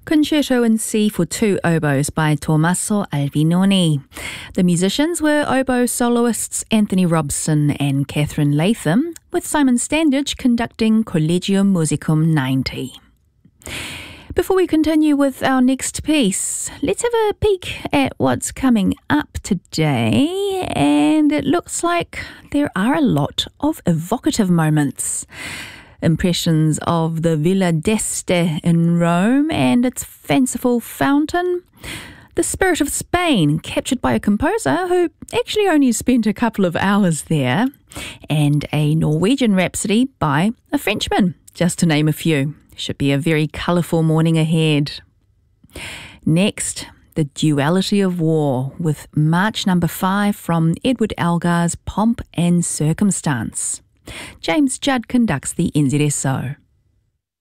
Concerto in C for two oboes by Tommaso Albinoni. The musicians were oboe soloists Anthony Robson and Catherine Latham, with Simon Standage conducting Collegium Musicum 90. Before we continue with our next piece, let's have a peek at what's coming up today, and it looks like there are a lot of evocative moments. Impressions of the Villa d'Este in Rome and its fanciful fountain. The spirit of Spain, captured by a composer who actually only spent a couple of hours there. And a Norwegian rhapsody by a Frenchman, just to name a few. Should be a very colourful morning ahead. Next, the duality of war with March number 5 from Edward Elgar's Pomp and Circumstance. James Judd conducts the NZSO.